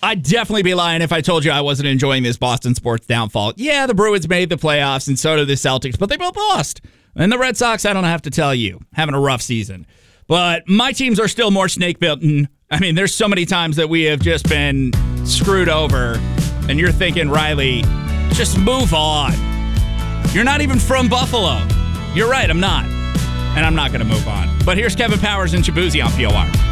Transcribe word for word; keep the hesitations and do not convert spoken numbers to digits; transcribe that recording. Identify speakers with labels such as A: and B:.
A: I'd definitely be lying if I told you I wasn't enjoying this Boston sports downfall. Yeah, the Bruins made the playoffs, and so did the Celtics, but they both lost. And the Red Sox, I don't have to tell you, having a rough season. But my teams are still more snake-bitten. I mean, there's so many times that we have just been screwed over, and you're thinking, Riley, just move on. You're not even from Buffalo. You're right, I'm not. And I'm not going to move on. But here's Kevin Powers and Shabuzi on P O R.